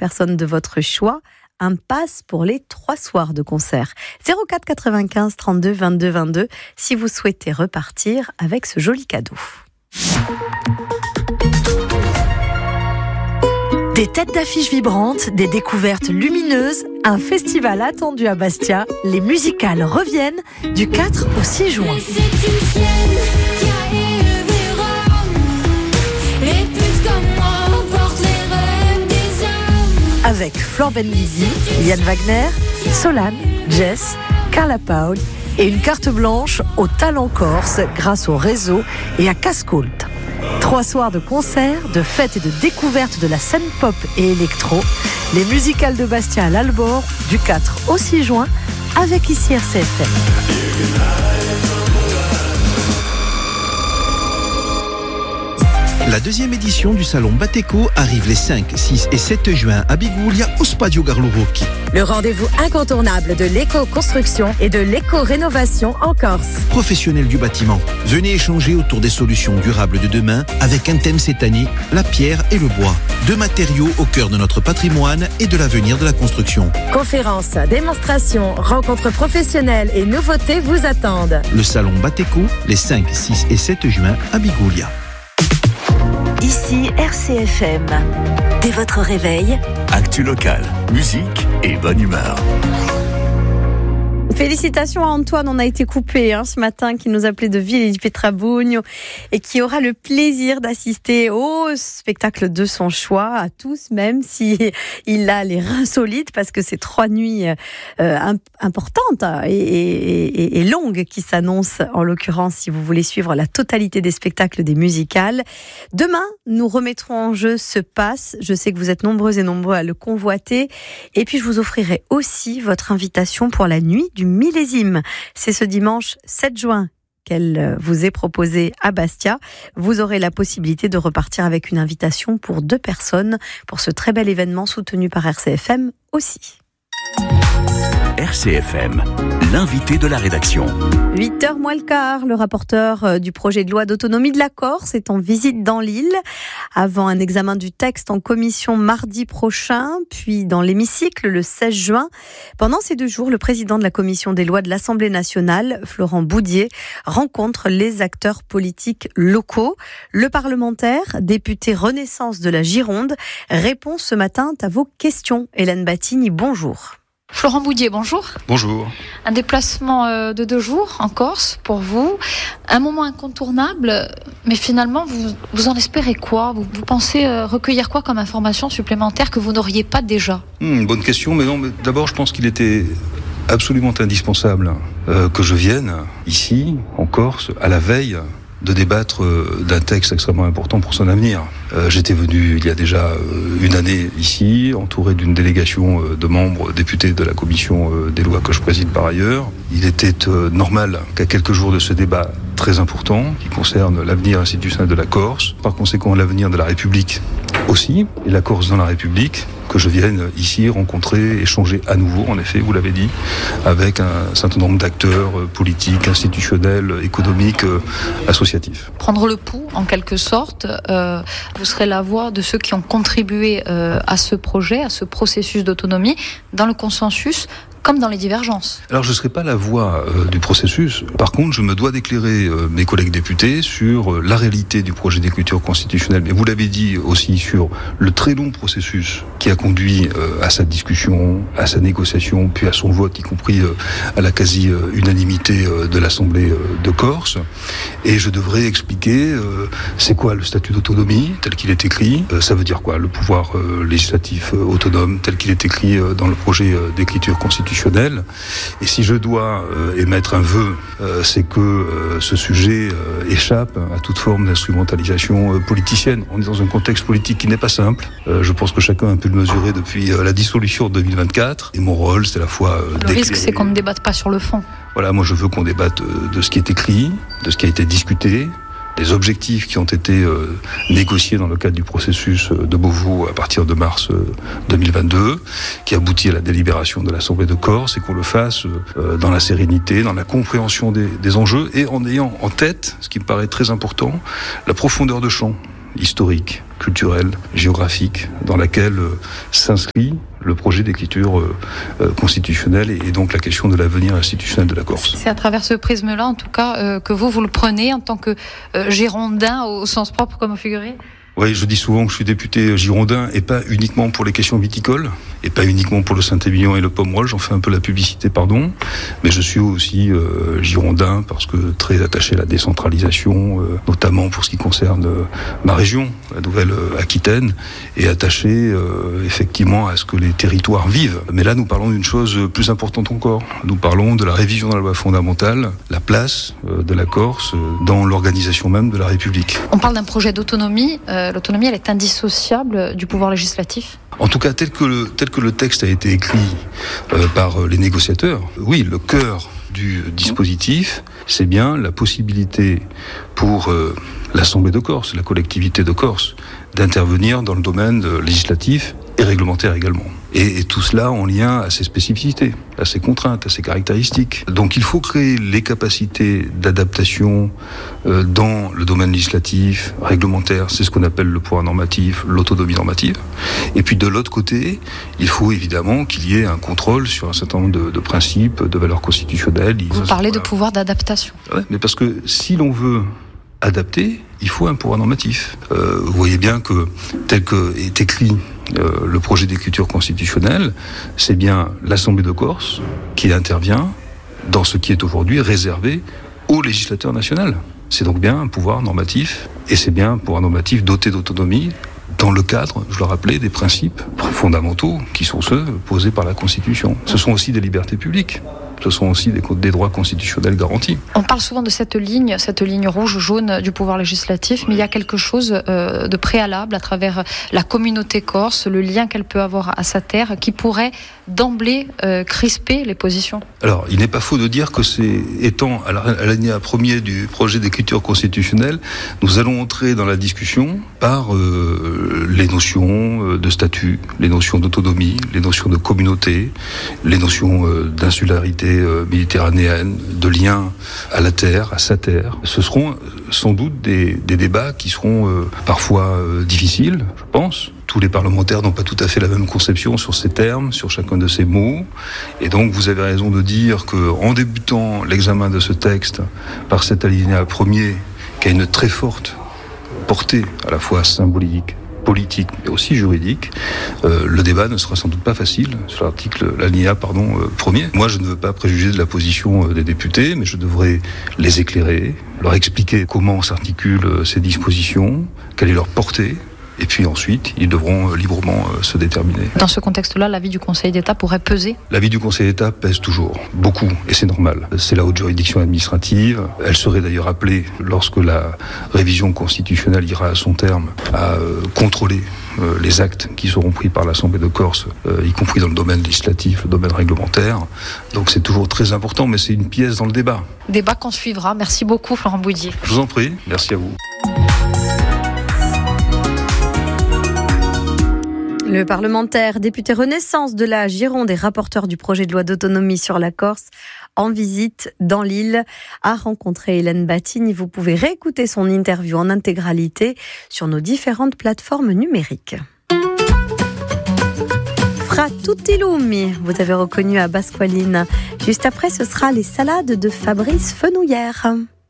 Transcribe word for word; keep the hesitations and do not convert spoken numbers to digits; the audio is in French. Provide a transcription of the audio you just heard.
personne de votre choix un pass pour les trois soirs de concert. zéro quatre quatre-vingt-quinze trente-deux vingt-deux vingt-deux si vous souhaitez repartir avec ce joli cadeau. Des têtes d'affiches vibrantes, des découvertes lumineuses, un festival attendu à Bastia. Les musicales reviennent du quatre au six juin. Avec Flor Benguigui, Yann Wagner, Solane, Jess, Carla Paul et une carte blanche au talent corse grâce au réseau et à Cascoult. Trois soirs de concerts, de fêtes et de découvertes de la scène pop et électro. Les musicales de Bastia à l'Albor du quatre au six juin avec ici R C F M. La deuxième édition du salon Bateco arrive les cinq, six et sept juin à Biguglia au Spadio Garlo Rocchi. Le rendez-vous incontournable de l'éco-construction et de l'éco-rénovation en Corse. Professionnels du bâtiment, venez échanger autour des solutions durables de demain avec un thème cette année, la pierre et le bois. Deux matériaux au cœur de notre patrimoine et de l'avenir de la construction. Conférences, démonstrations, rencontres professionnelles et nouveautés vous attendent. Le salon Bateco les cinq, six et sept juin à Biguglia. Ici R C F M. Dès votre réveil, actu local, musique et bonne humeur. Félicitations à Antoine, on a été coupé hein, ce matin, qui nous appelait de Ville Pietrabugno et qui aura le plaisir d'assister au spectacle de son choix, à tous, même si il a les reins solides, parce que c'est trois nuits euh, importantes et, et, et, et longues qui s'annoncent, en l'occurrence, si vous voulez suivre la totalité des spectacles des musicales. Demain, nous remettrons en jeu ce pass. Je sais que vous êtes nombreux et nombreux à le convoiter. Et puis, je vous offrirai aussi votre invitation pour la nuit du millésime. C'est ce dimanche sept juin qu'elle vous est proposée à Bastia. Vous aurez la possibilité de repartir avec une invitation pour deux personnes pour ce très bel événement soutenu par R C F M aussi. R C F M, l'invité de la rédaction. huit heures moins le quart, le rapporteur du projet de loi d'autonomie de la Corse est en visite dans l'île avant un examen du texte en commission mardi prochain, puis dans l'hémicycle le seize juin. Pendant ces deux jours, le président de la commission des lois de l'Assemblée nationale, Florent Boudier, rencontre les acteurs politiques locaux. Le parlementaire, député Renaissance de la Gironde, répond ce matin à vos questions. Hélène Battini, bonjour. Florent Boudier, bonjour. Bonjour. Un déplacement de deux jours en Corse pour vous, un moment incontournable, mais finalement, vous, vous en espérez quoi ? vous, vous pensez recueillir quoi comme information supplémentaire que vous n'auriez pas déjà ? hmm, Bonne question, mais non, mais d'abord je pense qu'il était absolument indispensable euh, que je vienne ici, en Corse, à la veille de débattre d'un texte extrêmement important pour son avenir. Euh, j'étais venu il y a déjà euh, une année ici, entouré d'une délégation euh, de membres députés de la commission euh, des lois que je préside par ailleurs. Il était euh, normal qu'à quelques jours de ce débat très important, qui concerne l'avenir institutionnel de la Corse, par conséquent l'avenir de la République aussi, et la Corse dans la République, que je vienne ici rencontrer, échanger à nouveau, en effet, vous l'avez dit, avec un certain nombre d'acteurs politiques, institutionnels, économiques, euh, associatifs. Prendre le pouls, en quelque sorte, euh, vous serez la voix de ceux qui ont contribué euh, à ce projet, à ce processus d'autonomie, dans le consensus, comme dans les divergences. Alors je ne serai pas la voix euh, du processus. Par contre, je me dois d'éclairer euh, mes collègues députés sur euh, la réalité du projet d'écriture constitutionnelle. Mais vous l'avez dit aussi sur le très long processus qui a conduit euh, à sa discussion, à sa négociation, puis à son vote, y compris euh, à la quasi-unanimité euh, de l'Assemblée euh, de Corse. Et je devrais expliquer euh, c'est quoi le statut d'autonomie tel qu'il est écrit. Euh, ça veut dire quoi le pouvoir euh, législatif euh, autonome tel qu'il est écrit euh, dans le projet euh, d'écriture constitutionnelle. Et si je dois euh, émettre un vœu, euh, c'est que euh, ce sujet euh, échappe à toute forme d'instrumentalisation euh, politicienne. On est dans un contexte politique qui n'est pas simple. Euh, je pense que chacun a pu le mesurer depuis euh, la dissolution de deux mille vingt-quatre. Et mon rôle, c'est à la fois euh, Le risque, c'est qu'on ne débatte pas sur le fond. Voilà, moi je veux qu'on débatte euh, de ce qui est écrit, de ce qui a été discuté, des objectifs qui ont été euh, négociés dans le cadre du processus de Beauvau à partir de mars euh, deux mille vingt-deux, qui aboutit à la délibération de l'Assemblée de Corse, et qu'on le fasse euh, dans la sérénité, dans la compréhension des, des enjeux, et en ayant en tête, ce qui me paraît très important, la profondeur de champ historique, culturelle, géographique, dans laquelle euh, s'inscrit le projet d'écriture euh, euh, constitutionnelle et, et donc la question de l'avenir institutionnel de la Corse. C'est à travers ce prisme-là, en tout cas, euh, que vous, vous le prenez en tant que euh, girondin au sens propre, comme au figuré ? Oui, je dis souvent que je suis député girondin et pas uniquement pour les questions viticoles et pas uniquement pour le Saint-Émilion et le Pomerol, j'en fais un peu la publicité, pardon, mais je suis aussi euh, girondin parce que très attaché à la décentralisation, euh, notamment pour ce qui concerne euh, ma région, la Nouvelle-Aquitaine, et attaché euh, effectivement à ce que les territoires vivent. Mais là, nous parlons d'une chose plus importante encore. Nous parlons de la révision de la loi fondamentale, la place euh, de la Corse euh, dans l'organisation même de la République. On parle d'un projet d'autonomie. Euh, l'autonomie, elle est indissociable du pouvoir législatif ? En tout cas, tel que le, tel que le texte a été écrit euh, par les négociateurs, oui, le cœur du dispositif, c'est bien la possibilité pour euh, l'Assemblée de Corse, la collectivité de Corse, d'intervenir dans le domaine législatif et réglementaire également. Et, et tout cela en lien à ses spécificités, à ses contraintes, à ses caractéristiques. Donc il faut créer les capacités d'adaptation euh, dans le domaine législatif, réglementaire, c'est ce qu'on appelle le pouvoir normatif, l'autonomie normative. Et puis de l'autre côté, il faut évidemment qu'il y ait un contrôle sur un certain nombre de, de principes, de valeurs constitutionnelles. Vous parlez de pouvoir d'adaptation. Ouais, mais parce que si l'on veut adapter, il faut un pouvoir normatif. Euh, vous voyez bien que tel que est écrit euh, le projet d'écriture constitutionnelle, c'est bien l'Assemblée de Corse qui intervient dans ce qui est aujourd'hui réservé au législateur national. C'est donc bien un pouvoir normatif, et c'est bien un pouvoir normatif doté d'autonomie dans le cadre, je le rappelais, des principes fondamentaux qui sont ceux posés par la Constitution. Ce sont aussi des libertés publiques. Ce sont aussi des, des droits constitutionnels garantis. On parle souvent de cette ligne, cette ligne rouge-jaune du pouvoir législatif, mais il y a quelque chose euh, de préalable à travers la communauté corse, le lien qu'elle peut avoir à sa terre, qui pourrait d'emblée euh, crisper les positions. Alors, il n'est pas faux de dire que c'est, étant à l'alinéa premier du projet d'écriture constitutionnelle, nous allons entrer dans la discussion par euh, les notions de statut, les notions d'autonomie, les notions de communauté, les notions euh, d'insularité euh, méditerranéenne, de lien à la terre, à sa terre. Ce seront sans doute des, des débats qui seront euh, parfois euh, difficiles, je pense. Tous les parlementaires n'ont pas tout à fait la même conception sur ces termes, sur chacun de ces mots. Et donc, vous avez raison de dire qu'en débutant l'examen de ce texte par cet alinéa premier, qui a une très forte portée à la fois symbolique, politique, mais aussi juridique, euh, le débat ne sera sans doute pas facile sur l'article, l'alinéa, pardon, euh, premier. Moi, je ne veux pas préjuger de la position euh, des députés, mais je devrais les éclairer, leur expliquer comment s'articulent euh, ces dispositions, quelle est leur portée. Et puis ensuite, ils devront euh, librement euh, se déterminer. Dans ce contexte-là, l'avis du Conseil d'État pourrait peser ? L'avis du Conseil d'État pèse toujours, beaucoup, et c'est normal. C'est la haute juridiction administrative. Elle serait d'ailleurs appelée, lorsque la révision constitutionnelle ira à son terme, à euh, contrôler euh, les actes qui seront pris par l'Assemblée de Corse, euh, y compris dans le domaine législatif, le domaine réglementaire. Donc c'est toujours très important, mais c'est une pièce dans le débat. Débat qu'on suivra. Merci beaucoup, Florent Boudier. Je vous en prie, merci à vous. Le parlementaire député Renaissance de la Gironde et rapporteur du projet de loi d'autonomie sur la Corse en visite dans l'île a rencontré Hélène Batigny. Vous pouvez réécouter son interview en intégralité sur nos différentes plateformes numériques. Fra tutti lumi, vous avez reconnu à Pasqualine. Juste après, ce sera les salades de Fabrice Fenouillère.